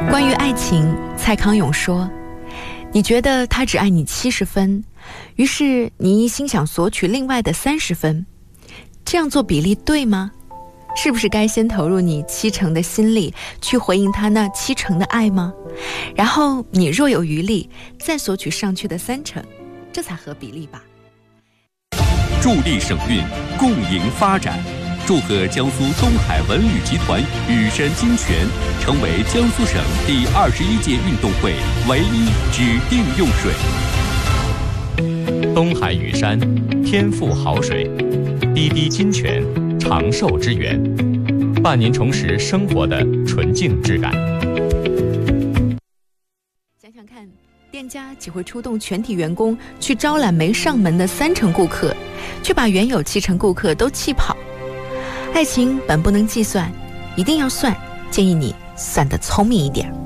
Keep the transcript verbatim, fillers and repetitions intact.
关于爱情，蔡康永说，你觉得他只爱你七十分，于是你一心想索取另外的三十分，这样做比例对吗？是不是该先投入你七成的心力去回应他那七成的爱吗？然后你若有余力再索取上去的三成，这才合比例吧。 助力省运，共赢发展。祝贺江苏东海文旅集团羽山金泉成为江苏省第二十一届运动会唯一指定用水。 东海羽山，天赋好水，滴滴金泉，长寿之源，伴您重拾生活的纯净质感。 想想看，店家只会出动全体员工去招揽没上门的三成顾客，却把原有七成顾客都气跑。爱情本不能计算，一定要算，建议你算得聪明一点。